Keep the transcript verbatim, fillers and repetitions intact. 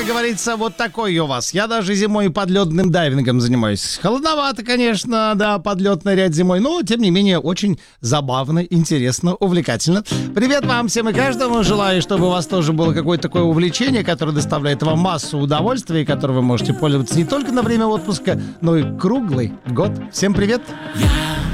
говорится, вот такой у вас. Я даже зимой подледным дайвингом занимаюсь. Холодновато, конечно, да, подлет нырять зимой, но, тем не менее, очень забавно, интересно, увлекательно. Привет вам всем и каждому. Желаю, чтобы у вас тоже было какое-то такое увлечение, которое доставляет вам массу удовольствия, и которым вы можете пользоваться не только на время отпуска, но и круглый год. Всем привет!